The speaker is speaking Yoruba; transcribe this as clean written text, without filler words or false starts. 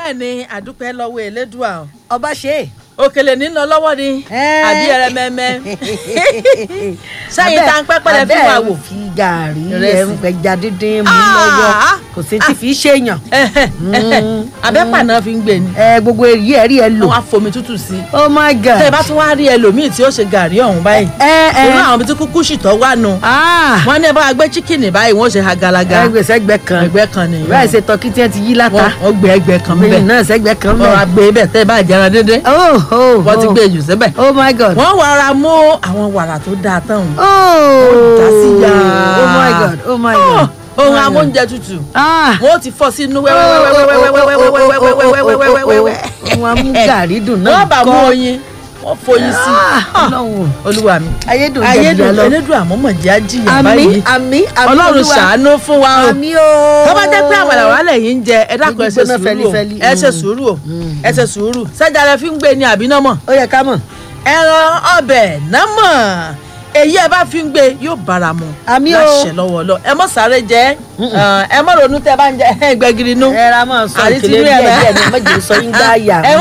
bẹ́ẹ̀ ni àdúpẹ́ lọ́wọ́ Elédùà ọba ṣe òkèlè ní lọ lọ́wọ́ ni àbí ẹrẹmẹmẹ sẹ́yìn tá ń pẹ́pẹ́ lẹ fi wà wò. fi gàrí ẹja dídín mú lọ́wọ́ kò sí ti fi ṣèyàn. abẹ́pà náà fi ń gbé ni. gbogbo èyí ẹ̀ rí ẹ lò. wọ́n á fomi tútù sí. oh my god. tẹ́ ẹ bá tún wá rí ẹlòmíì tí ó ṣe gàrí ọ̀hún báyìí. irú àwọn ibi tí kúkú ṣìtọ́ wà nù. wọ́n ní ẹ bá gbé chíkìnì báyìí wọ́n ṣe hagalaga. ẹgbẹ́ kan ẹgbẹ́ kan ni. báyìí ṣe tọkí tí wọ́n ti yí láta. wọ́n gbé ẹgbẹ́ kan bẹ́ẹ̀. náà ṣẹgbẹ́ kan bẹ́ẹ̀. wọ́n á gbé bẹ́ẹ̀ tẹ́ ẹ bá jẹran dédé. wọ́n ti gbé jù síbẹ̀. oh my god. wọ́n wàrà mú àwọn wàrà tó dáa tán. dá sí ya. oh my god oh my god. ohun amóúnjẹ tútù. wọ́n ti fọ́ sínú wẹ́wẹ́wẹ́wẹ́wẹ́wẹ́wẹ́wẹ́wẹ́wẹ́wẹ́wẹ́wẹ́. wọ́n á mú gàrí dùn náà. wọ́n bá mú oyin wọ́n foyin sí. olúwa mi ayédùn jẹjẹrẹ lọ. Elédùà àmọ́mọ̀ jẹ́ àjíyàn báyìí. àmín Ọlọ́run ṣàánú fún wa o. àmín o. tó bá jẹ́ pé àwàlà wà lẹ́yìn ń jẹ ẹ dákun ẹ ṣe sùúrù o ẹ ṣe sùúrù o ẹ ṣe sùúrù. sẹ́jà rẹ fi ń gbé ní àbí námọ̀. ó yẹ ká mọ̀. ẹran ọbẹ̀ námọ̀ èyí ẹ bá fi ń gbé yóò bára mu. àmín o. láṣẹ lọ́wọ́ lọ ẹ mọ̀ sáré jẹ ẹ mọ̀ ronú tẹ bá ń jẹ gbẹgiri nú. ẹ ra mọ̀ sọ ìkèlè bí ẹ ní ẹ mọ̀ jẹ́ sọ yín gbá yà.